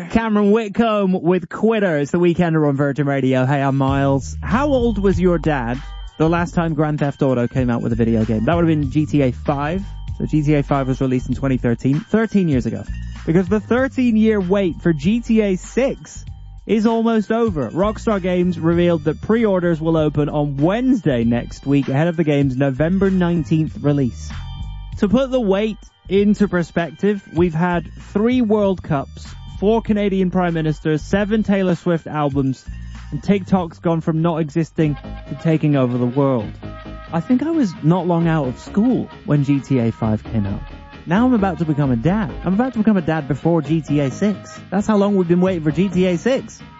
Cameron Whitcomb with Quitter. It's the Weekender on Virgin Radio. Hey, I'm Miles. How old was your dad the last time Grand Theft Auto came out with a video game? That would have been GTA 5. So GTA 5 was released in 2013, 13 years ago. Because the 13-year wait for GTA 6 is almost over. Rockstar Games revealed that pre-orders will open on Wednesday next week ahead of the game's November 19th release. To put the wait into perspective, we've had 3 World Cups, 4 Canadian Prime Ministers, 7 Taylor Swift albums, and TikTok's gone from not existing to taking over the world. I think I was not long out of school when GTA 5 came out. Now I'm about to become a dad. I'm about to become a dad before GTA 6. That's how long we've been waiting for GTA 6.